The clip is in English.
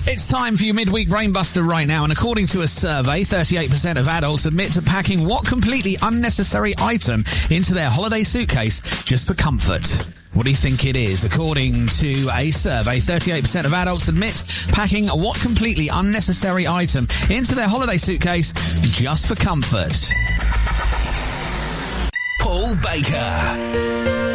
It's time for your midweek Brainbuster right now, and according to a survey, 38% of adults admit to packing what completely unnecessary item into their holiday suitcase just for comfort. What do you think it is? According to a survey, 38% of adults admit packing what completely unnecessary item into their holiday suitcase just for comfort. Paul Baker.